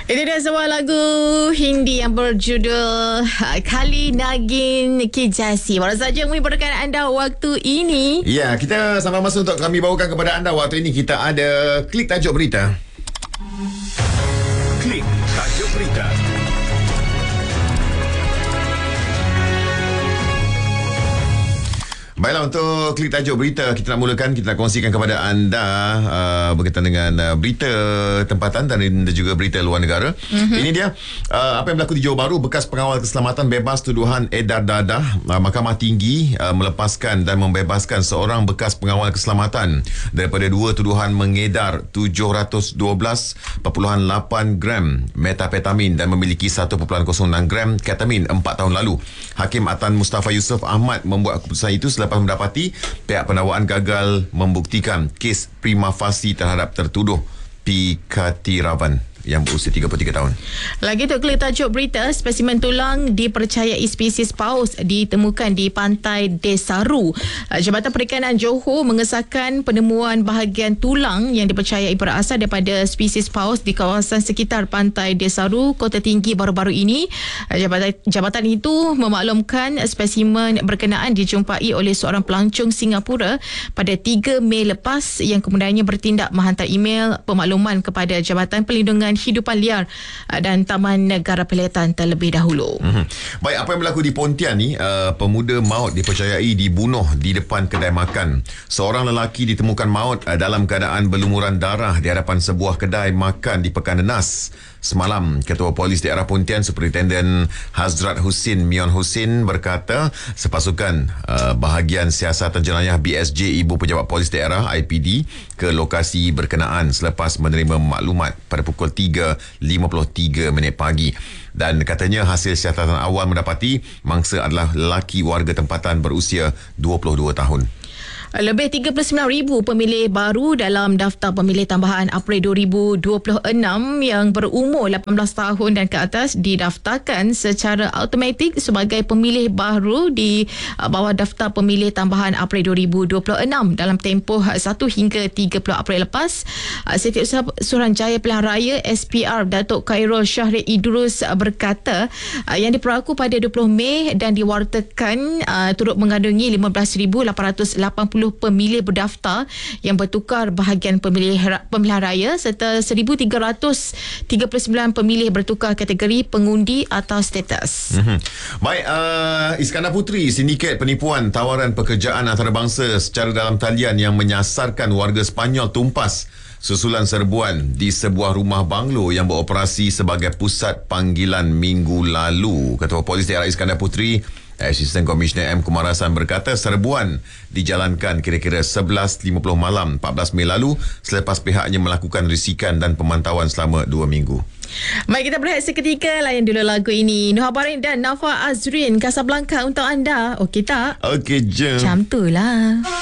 Itu dia sebuah lagu Hindi yang berjudul Kali Nagin Kijasi. Baru saja mengibarkan anda waktu ini. Ya, kita sampai masa untuk kami bawakan kepada anda waktu ini. Kita ada klik tajuk berita. Klik tajuk berita. Baiklah, untuk klik tajuk berita, kita nak mulakan, kita nak kongsikan kepada anda berkaitan dengan berita tempatan dan juga berita luar negara. Ini dia apa yang berlaku di Johor Bahru. Bekas pengawal keselamatan bebas tuduhan edar dadah. Mahkamah Tinggi melepaskan dan membebaskan seorang bekas pengawal keselamatan daripada dua tuduhan mengedar 712.8 gram metapetamin dan memiliki 1.06 gram ketamin 4 tahun lalu. Hakim Atan Mustafa Yusof Ahmad membuat keputusan itu selepas mendapati pihak pendakwaan gagal membuktikan kes prima facie terhadap tertuduh P. Katiravan yang berusia 33 tahun. Lagi untuk klik tajuk berita, spesimen tulang dipercayai spesies paus ditemukan di pantai Desaru. Jabatan Perikanan Johor mengesahkan penemuan bahagian tulang yang dipercayai berasal daripada spesies paus di kawasan sekitar pantai Desaru, Kota Tinggi baru-baru ini. Jabatan itu memaklumkan spesimen berkenaan dijumpai oleh seorang pelancong Singapura pada 3 Mei lepas yang kemudiannya bertindak menghantar email pemakluman kepada Jabatan Perlindungan Hidupan Liar dan Taman Negara Pelihatan terlebih dahulu. Baik, apa yang berlaku di Pontian ni, pemuda maut dipercayai dibunuh di depan kedai makan. Seorang lelaki ditemukan maut dalam keadaan berlumuran darah di hadapan sebuah kedai makan di Pekan Denas semalam. Ketua Polis Daerah Pontian Superintenden Hazrat Husin Mion Husin berkata sepasukan bahagian siasatan jenayah BSJ Ibu Pejabat Polis Daerah IPD ke lokasi berkenaan selepas menerima maklumat pada pukul 3.53 pagi. Dan katanya hasil siasatan awal mendapati mangsa adalah lelaki warga tempatan berusia 22 tahun. Lebih 39,000 pemilih baru dalam daftar pemilih tambahan April 2026 yang berumur 18 tahun dan ke atas didaftarkan secara automatik sebagai pemilih baru di bawah daftar pemilih tambahan April 2026 dalam tempoh 1 hingga 30 April lepas. Setiausaha Suruhanjaya Pilihan Raya SPR Datuk Khairul Syahrid Idrus berkata yang diperlaku pada 20 Mei dan diwartakan turut mengandungi 15,880 pemilih berdaftar yang bertukar bahagian pemilihan raya serta 1,339 pemilih bertukar kategori pengundi atau status. Baik, Iskandar Puteri, sindiket penipuan tawaran pekerjaan antarabangsa secara dalam talian yang menyasarkan warga Sepanyol tumpas susulan serbuan di sebuah rumah banglo yang beroperasi sebagai pusat panggilan minggu lalu. Ketua Polis Daerah Iskandar Puteri Asisten Komisioner M. Kumarasan berkata serbuan dijalankan kira-kira 11.50 malam 14 Mei lalu selepas pihaknya melakukan risikan dan pemantauan selama 2 minggu. Baik, kita berehat seketika, layan dulu lagu ini. Nuha Barin dan Nafa Azrin, Casablanca untuk anda. Okey tak? Okey je. Macam tu lah.